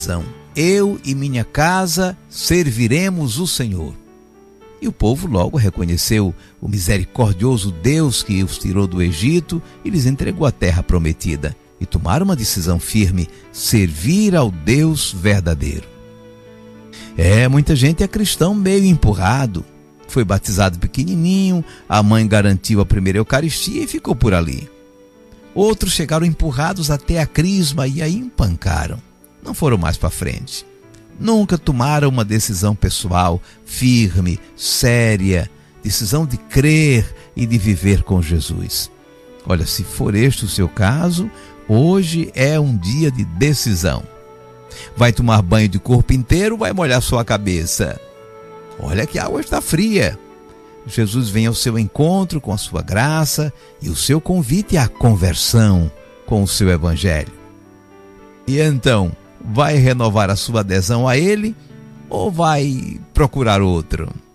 Eu e minha casa serviremos o Senhor. E o povo logo reconheceu o misericordioso Deus que os tirou do Egito e lhes entregou a terra prometida. E tomaram uma decisão firme: servir ao Deus verdadeiro. Muita gente é cristão meio empurrado. Foi batizado pequenininho, a mãe garantiu a primeira Eucaristia e ficou por ali. Outros chegaram empurrados até a crisma e aí empancaram. Não foram mais para frente. Nunca tomaram uma decisão pessoal, firme, séria, decisão de crer e de viver com Jesus. Olha, se for este o seu caso, hoje é um dia de decisão. Vai tomar banho de corpo inteiro ou vai molhar sua cabeça? Olha que a água está fria. Jesus vem ao seu encontro com a sua graça e o seu convite à conversão com o seu evangelho. E então, vai renovar a sua adesão a ele ou vai procurar outro?